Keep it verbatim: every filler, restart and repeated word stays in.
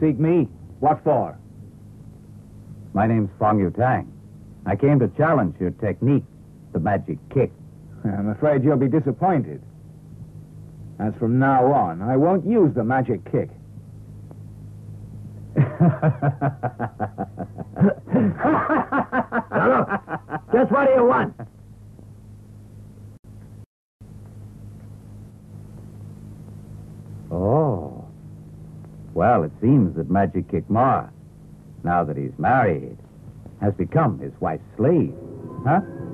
seek me? What for? My name's Fong Yu Tang. I came to challenge your technique, the magic kick. I'm afraid you'll be disappointed. As from now on, I won't use the magic kick. Now look, just what do you want? Oh. Well, it seems that Magic Kick Ma, now that he's married, has become his wife's slave. Huh?